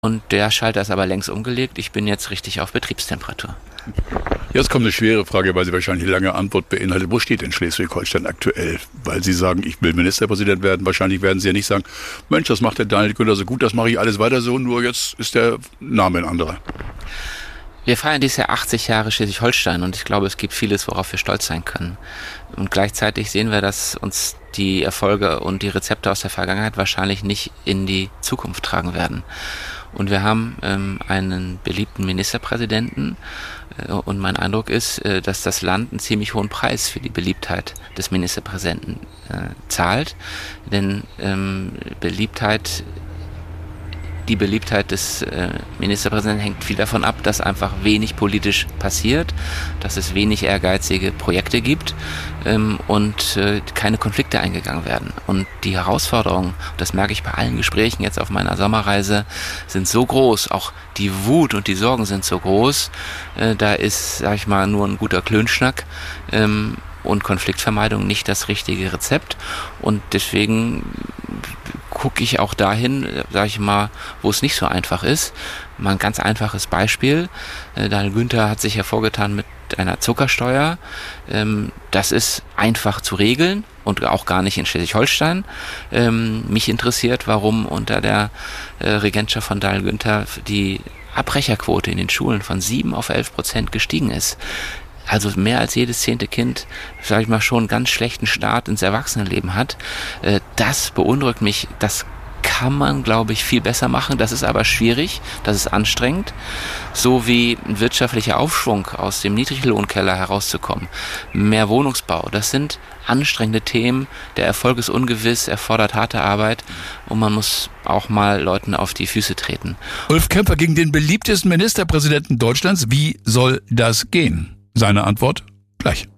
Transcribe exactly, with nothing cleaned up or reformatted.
Und der Schalter ist aber längst umgelegt. Ich bin jetzt richtig auf Betriebstemperatur. Jetzt kommt eine schwere Frage, weil sie wahrscheinlich eine lange Antwort beinhaltet. Wo steht denn Schleswig-Holstein aktuell? Weil Sie sagen, ich will Ministerpräsident werden. Wahrscheinlich werden Sie ja nicht sagen, Mensch, das macht der Daniel Günther so gut, das mache ich alles weiter so, nur jetzt ist der Name ein anderer. Wir feiern dieses Jahr achtzig Jahre Schleswig-Holstein und ich glaube, es gibt vieles, worauf wir stolz sein können. Und gleichzeitig sehen wir, dass uns die Erfolge und die Rezepte aus der Vergangenheit wahrscheinlich nicht in die Zukunft tragen werden. Und wir haben ähm, einen beliebten Ministerpräsidenten äh, und mein Eindruck ist, äh, dass das Land einen ziemlich hohen Preis für die Beliebtheit des Ministerpräsidenten äh, zahlt. Denn ähm, Beliebtheit Die Beliebtheit des äh, Ministerpräsidenten hängt viel davon ab, dass einfach wenig politisch passiert, dass es wenig ehrgeizige Projekte gibt ähm, und äh, keine Konflikte eingegangen werden. Und die Herausforderungen, das merke ich bei allen Gesprächen jetzt auf meiner Sommerreise, sind so groß, auch die Wut und die Sorgen sind so groß, äh, da ist, sag ich mal, nur ein guter Klönschnack ähm, und Konfliktvermeidung nicht das richtige Rezept. Und deswegen gucke ich auch dahin, sage ich mal, wo es nicht so einfach ist. Mal ein ganz einfaches Beispiel. Äh, Daniel Günther hat sich hervorgetan mit einer Zuckersteuer. Ähm, das ist einfach zu regeln und auch gar nicht in Schleswig-Holstein. Ähm, mich interessiert, warum unter der äh, Regentschaft von Daniel Günther die Abbrecherquote in den Schulen von sieben auf elf Prozent gestiegen ist. Also mehr als jedes zehnte Kind, sage ich mal, schon einen ganz schlechten Start ins Erwachsenenleben hat. Das beunruhigt mich. Das kann man, glaube ich, viel besser machen. Das ist aber schwierig, das ist anstrengend. So wie ein wirtschaftlicher Aufschwung aus dem Niedriglohnkeller herauszukommen. Mehr Wohnungsbau, das sind anstrengende Themen. Der Erfolg ist ungewiss, erfordert harte Arbeit und man muss auch mal Leuten auf die Füße treten. Ulf Kemper gegen den beliebtesten Ministerpräsidenten Deutschlands. Wie soll das gehen? Seine Antwort gleich.